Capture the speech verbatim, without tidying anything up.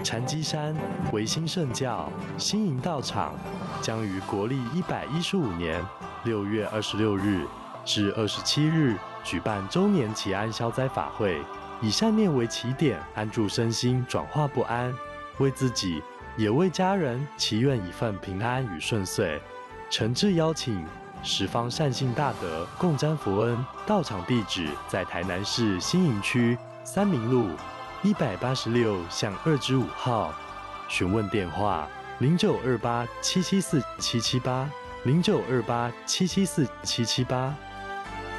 禅机山维新圣教新营道场将于国历一百一十五年六月二十六日至二十七日举办周年祈安消灾法会，以善念为起点，安住身心，转化不安，为自己也为家人祈愿一份平安与顺遂。诚挚邀请十方善信大德共沾佛恩。道场地址在台南市新营区三民路一百八十六巷二之五号，询问电话零九二八七七四七七八零九二八七七四七七八。